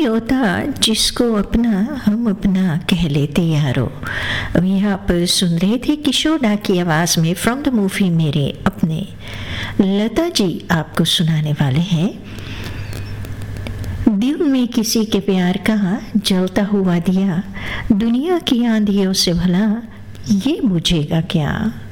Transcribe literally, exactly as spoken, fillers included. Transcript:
कोई होता जिसको अपना हम अपना कह लेते यारो। अभी आप सुन रहे थे किशोर डा की आवाज़ में फ्रॉम द मूवी मेरे अपने। लता जी आपको सुनाने वाले हैं दिल में किसी के प्यार का जलता हुआ दिया, दुनिया की आंधियों से भला ये बुझेगा क्या।